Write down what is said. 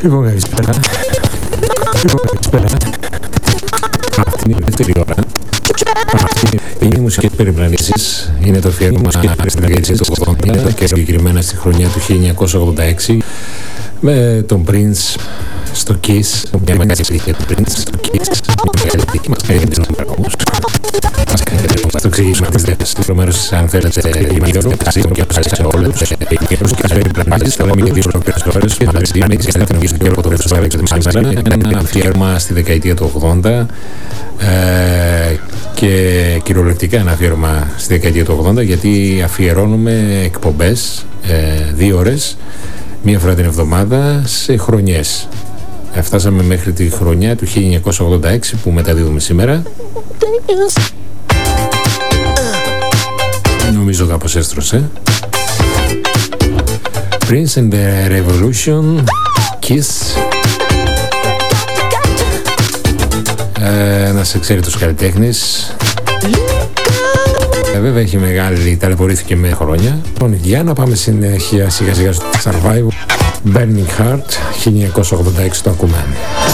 Λοιπόν, καλησπέρα. Αυτή είναι η δεύτερη ώρα. Αυτή είναι η μουσική περιπλανήσεις. Είναι το αφιέρωμα στην δεκαετία του 80 και συγκεκριμένα στη χρονιά του 1986 με τον Prince στο Kiss. Μια μεγάλη επιτυχία του Prince στο Kiss. Μια μεγάλη επιτυχία μας κάνει την νούμερα όμως. Μας κάνει το εξηγήσουμε τις δεύτερες προμέρους, αν θέλετε, η Μαγιώργο, και αποφάσισε σε όλους. Και προς τις περιπλανήσεις θα λέμε για δύο ολόκληρες ώρες. Αλλά είναι και δεύτερο γύρο και το δεύτερο βέβαια και σήμερα. Ένα αφιέρωμα στη δεκαετία του 80 και κυριολεκτικά ένα αφιέρωμα στη δεκαετία του 80, γιατί αφιερώνουμε εκπομπές 2 ώρες μία φορά την εβδομάδα σε χρονιές. Φτάσαμε μέχρι τη χρονιά του 1986 που μεταδίδουμε σήμερα. Νομίζω κάπως έστρωσε. Prince and the Revolution, Kiss. Ένας εξαίρετος καλλιτέχνης. Βέβαια έχει μεγάλη, ταλαιπωρήθηκε με χρόνια. Για να πάμε συνέχεια σιγά σιγά στο Survival. Burning Heart, 1986 το ακούμε.